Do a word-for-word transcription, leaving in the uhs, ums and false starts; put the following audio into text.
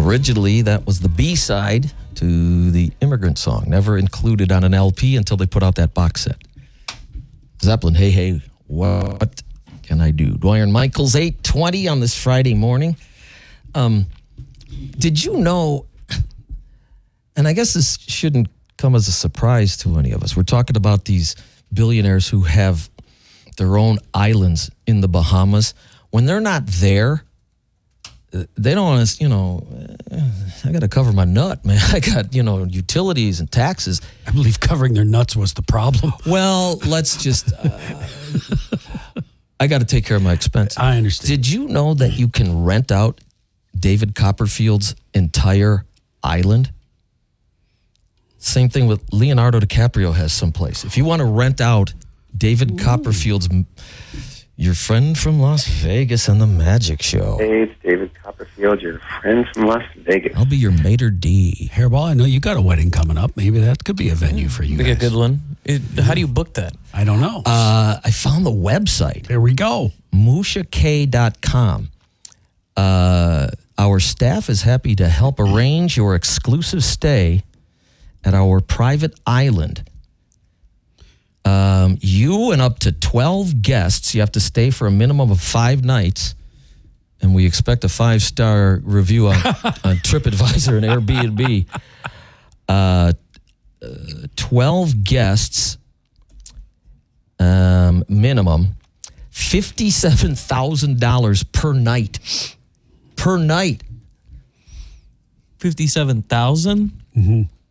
Originally, that was the B-side to the Immigrant Song, never included on an L P until they put out that box set. Zeppelin, Hey Hey, What Can I Do? Dwyer and Michaels, eight twenty on this Friday morning. Um, did you know, and I guess this shouldn't come as a surprise to any of us, we're talking about these billionaires who have their own islands in the Bahamas. When they're not there, they don't want to, you know, I got to cover my nut, man. I got, you know, utilities and taxes. I believe covering their nuts was the problem. Well, let's just, uh, I got to take care of my expenses. I understand. Did you know that you can rent out David Copperfield's entire island? Same thing with Leonardo DiCaprio has someplace. If you want to rent out David Ooh. Copperfield's, your friend from Las Vegas and the Magic Show. Hey, it's David Copperfield, your friend from Las Vegas. I'll be your maitre d'. Hairball, I know you got a wedding coming up. Maybe that could be a venue for you Be guys. a good one. It, how do you book that? I don't know. Uh, I found the website. There we go. Musha K dot com. Uh, our staff is happy to help arrange your exclusive stay at our private island. Um, you and up to twelve guests, you have to stay for a minimum of five nights, and we expect a five-star review on, on TripAdvisor and Airbnb. Uh, uh, twelve guests, um, minimum, fifty-seven thousand dollars per night. Per night. fifty-seven thousand dollars? Mm-hmm.